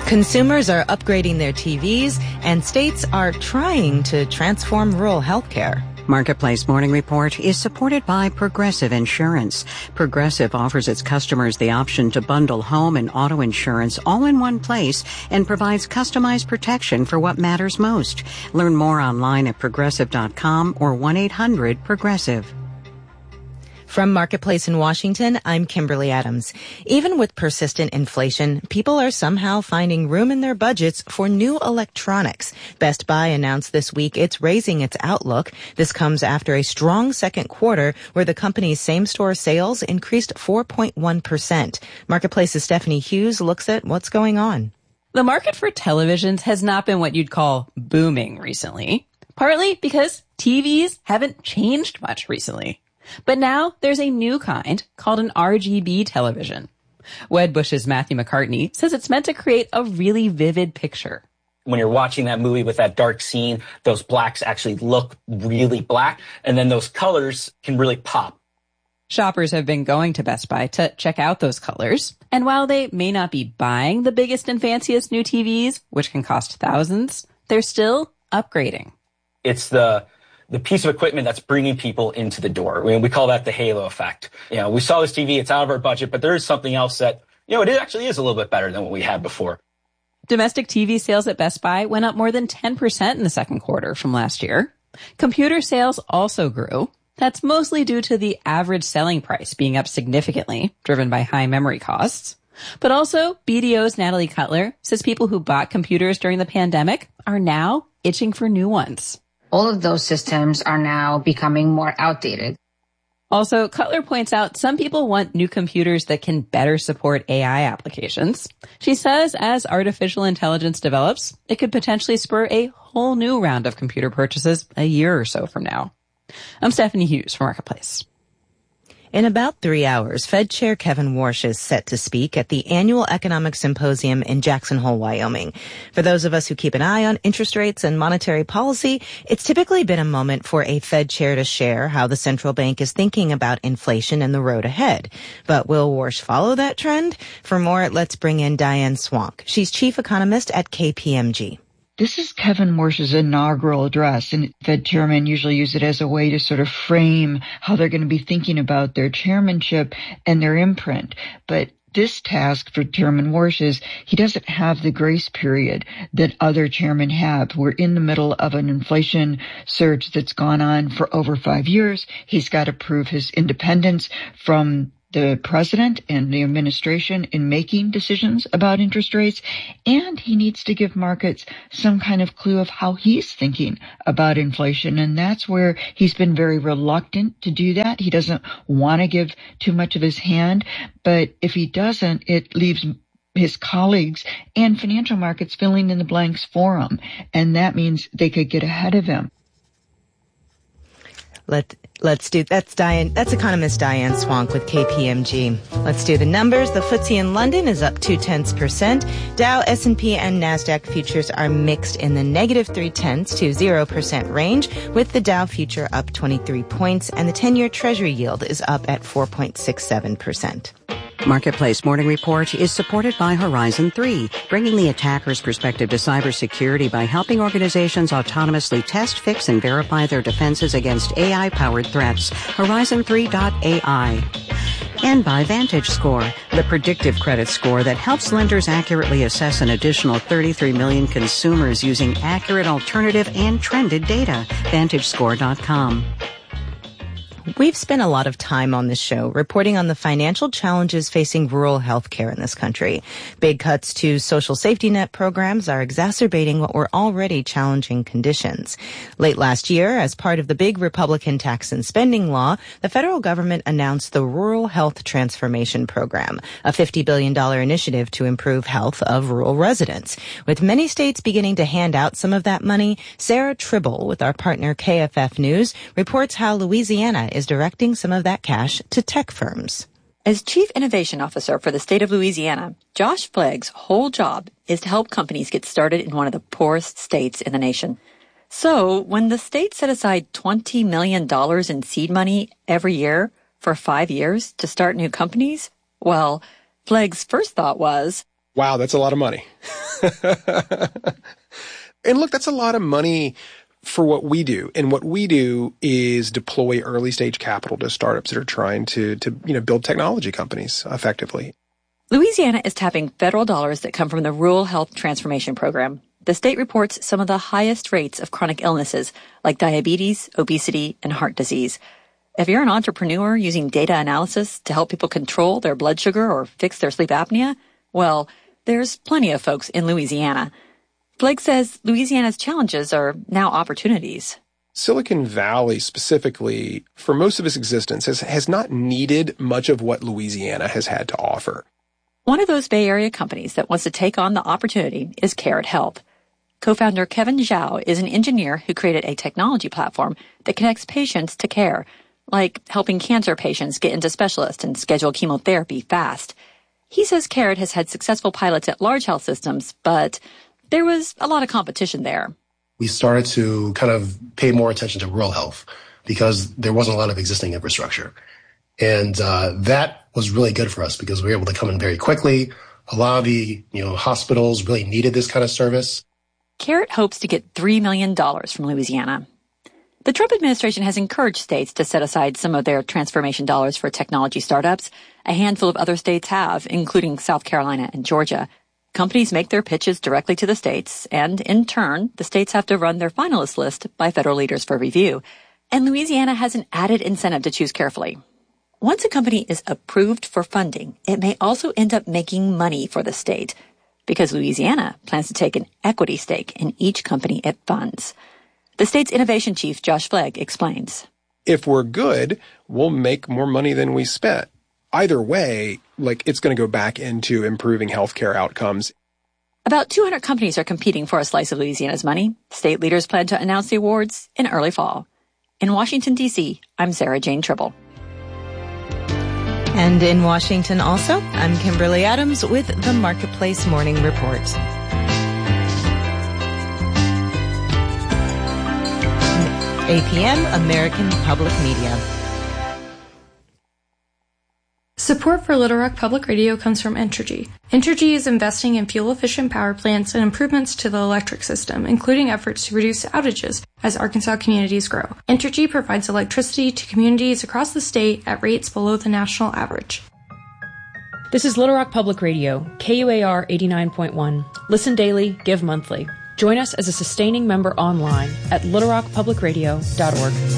Consumers are upgrading their TVs, and states are trying to transform rural healthcare. Marketplace Morning Report is supported by Progressive Insurance. Progressive offers its customers the option to bundle home and auto insurance all in one place and provides customized protection for what matters most. Learn more online at progressive.com or 1-800-PROGRESSIVE. From Marketplace in Washington, I'm Kimberly Adams. Even with persistent inflation, people are somehow finding room in their budgets for new electronics. Best Buy announced this week it's raising its outlook. This comes after a strong second quarter where the company's same-store sales increased 4.1%. Marketplace's Stephanie Hughes looks at what's going on. The market for televisions has not been what you'd call booming recently, partly because TVs haven't changed much recently. But now there's a new kind called an RGB television. Wedbush's Matthew McCartney says it's meant to create a really vivid picture. When you're watching that movie with that dark scene, those blacks actually look really black, and then those colors can really pop. Shoppers have been going to Best Buy to check out those colors. And while they may not be buying the biggest and fanciest new TVs, which can cost thousands, they're still upgrading. It's the piece of equipment that's bringing people into the door. We call that the halo effect. We saw this TV, it's out of our budget, but there is something else that, it actually is a little bit better than what we had before. Domestic TV sales at Best Buy went up more than 10% in the second quarter from last year. Computer sales also grew. That's mostly due to the average selling price being up significantly, driven by high memory costs. But also, BDO's Natalie Cutler says people who bought computers during the pandemic are now itching for new ones. All of those systems are now becoming more outdated. Also, Cutler points out some people want new computers that can better support AI applications. She says as artificial intelligence develops, it could potentially spur a whole new round of computer purchases a year or so from now. I'm Stephanie Hughes for Marketplace. In about 3 hours, Fed Chair Kevin Warsh is set to speak at the annual economic symposium in Jackson Hole, Wyoming. For those of us who keep an eye on interest rates and monetary policy, it's typically been a moment for a Fed chair to share how the central bank is thinking about inflation and the road ahead. But will Warsh follow that trend? For more, let's bring in Diane Swank. She's chief economist at KPMG. This is Kevin Warsh's inaugural address, and Fed chairmen usually use it as a way to sort of frame how they're going to be thinking about their chairmanship and their imprint. But this task for Chairman Warsh is he doesn't have the grace period that other chairmen have. We're in the middle of an inflation surge that's gone on for over 5 years. He's got to prove his independence from the president and the administration in making decisions about interest rates, and he needs to give markets some kind of clue of how he's thinking about inflation, and that's where he's been very reluctant to do that. He doesn't want to give too much of his hand, but if he doesn't, it leaves his colleagues and financial markets filling in the blanks for him, and that means they could get ahead of him. That's economist Diane Swank with KPMG. Let's do the numbers. The FTSE in London is up 0.2%. Dow, S&P, and NASDAQ futures are mixed in the -0.3% to 0% range, with the Dow future up 23 points, and the 10-year Treasury yield is up at 4.67%. Marketplace Morning Report is supported by Horizon 3, bringing the attacker's perspective to cybersecurity by helping organizations autonomously test, fix, and verify their defenses against AI-powered threats. Horizon3.ai. And by VantageScore, the predictive credit score that helps lenders accurately assess an additional 33 million consumers using accurate alternative and trended data. VantageScore.com. We've spent a lot of time on this show reporting on the financial challenges facing rural health care in this country. Big cuts to social safety net programs are exacerbating what were already challenging conditions. Late last year, as part of the big Republican tax and spending law, the federal government announced the Rural Health Transformation Program, a $50 billion initiative to improve health of rural residents. With many states beginning to hand out some of that money, Sarah Tribble with our partner KFF News reports how Louisiana is directing some of that cash to tech firms. As Chief Innovation Officer for the state of Louisiana, Josh Flegg's whole job is to help companies get started in one of the poorest states in the nation. So when the state set aside $20 million in seed money every year for 5 years to start new companies, well, Flegg's first thought was, wow, that's a lot of money. And look, that's a lot of money for what we do. And what we do is deploy early stage capital to startups that are trying to build technology companies effectively. Louisiana is tapping federal dollars that come from the Rural Health Transformation Program. The state reports some of the highest rates of chronic illnesses like diabetes, obesity, and heart disease. If you're an entrepreneur using data analysis to help people control their blood sugar or fix their sleep apnea, well, there's plenty of folks in Louisiana. Blake says Louisiana's challenges are now opportunities. Silicon Valley specifically, for most of its existence, has not needed much of what Louisiana has had to offer. One of those Bay Area companies that wants to take on the opportunity is Carrot Health. Co-founder Kevin Zhao is an engineer who created a technology platform that connects patients to care, like helping cancer patients get into specialists and schedule chemotherapy fast. He says Carrot has had successful pilots at large health systems, but there was a lot of competition there. We started to kind of pay more attention to rural health because there wasn't a lot of existing infrastructure. And that was really good for us because we were able to come in very quickly. A lot of the hospitals really needed this kind of service. Carrot hopes to get $3 million from Louisiana. The Trump administration has encouraged states to set aside some of their transformation dollars for technology startups. A handful of other states have, including South Carolina and Georgia. Companies make their pitches directly to the states, and in turn, the states have to run their finalist list by federal leaders for review. And Louisiana has an added incentive to choose carefully. Once a company is approved for funding, it may also end up making money for the state, because Louisiana plans to take an equity stake in each company it funds. The state's innovation chief, Josh Flegg, explains. If we're good, we'll make more money than we spent. Either way, it's going to go back into improving healthcare outcomes. About 200 companies are competing for a slice of Louisiana's money. State leaders plan to announce the awards in early fall. In Washington, D.C., I'm Sarah Jane Tribble. And in Washington also, I'm Kimberly Adams with the Marketplace Morning Report. 8 p.m., American Public Media. Support for Little Rock Public Radio comes from Entergy. Entergy is investing in fuel-efficient power plants and improvements to the electric system, including efforts to reduce outages as Arkansas communities grow. Entergy provides electricity to communities across the state at rates below the national average. This is Little Rock Public Radio, KUAR 89.1. Listen daily, give monthly. Join us as a sustaining member online at littlerockpublicradio.org.